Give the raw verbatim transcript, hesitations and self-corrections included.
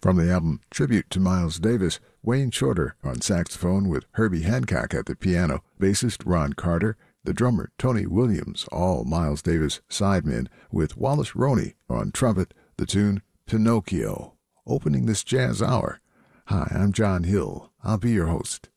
From the album Tribute to Miles Davis, Wayne Shorter on saxophone with Herbie Hancock at the piano, bassist Ron Carter, the drummer Tony Williams, all Miles Davis sidemen, with Wallace Roney on trumpet, the tune Pinocchio. Opening this jazz hour. Hi, I'm John Hill. I'll be your host.